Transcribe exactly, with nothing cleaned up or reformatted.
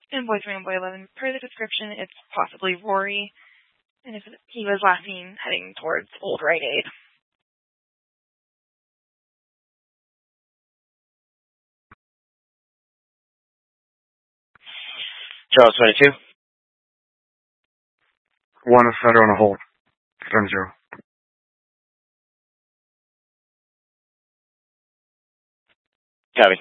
in Boys Van Boy eleven, per the description, it's possibly Rory, and if he was last seen heading towards Old Rite Aid. Charles twenty-two. One offender on a hold. Confirm zero. Copy.